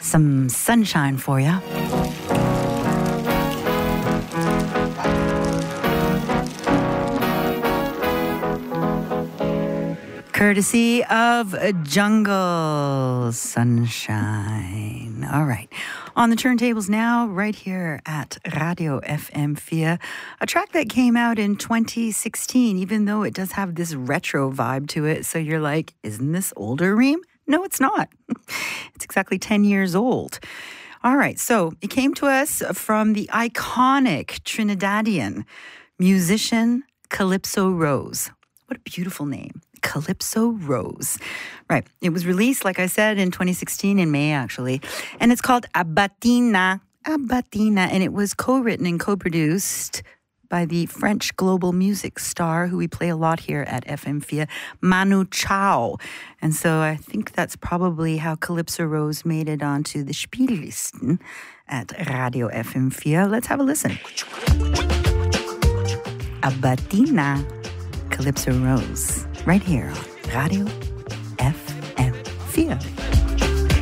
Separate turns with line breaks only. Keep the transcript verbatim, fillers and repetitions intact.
some sunshine for you. Courtesy of Jungle Sunshine. All right. On the turntables now, right here at Radio F M four, a track that came out in twenty sixteen, even though it does have this retro vibe to it. So you're like, isn't this older, Reem? No, it's not. It's exactly ten years old. All right. So it came to us from the iconic Trinidadian musician Calypso Rose. What a beautiful name. Calypso Rose. Right. It was released, like I said, in twenty sixteen, in May, actually. And it's called Abatina. Abatina. And it was co-written and co-produced by the French global music star who we play a lot here at F M four, Manu Chao. And so I think that's probably how Calypso Rose made it onto the Spiellisten at Radio F M four. Let's have a listen. Abatina. Calypso Rose, right here on Radio F M four.